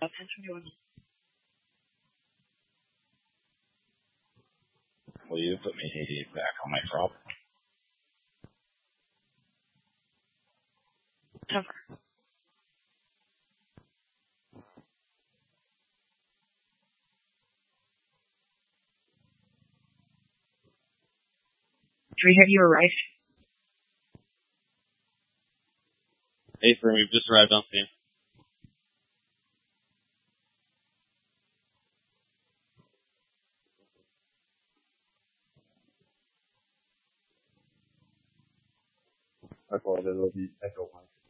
1021. Will you put me back on my prop? Cover. Do we have you arrived? Hey, firm, we've just arrived on scene. I apologize, it'll be Echo 1.